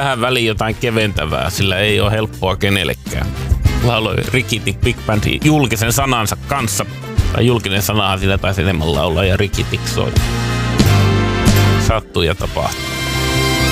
tähän väliin jotain keventävää, sillä ei ole helppoa kenellekään. Lauloi Ricky Tick Big Bandin julkisen sanansa kanssa. Tai julkinen sanahan sillä taisi enemmän laulaa ja Ricky Tick soi. Sattuu ja tapahtuu.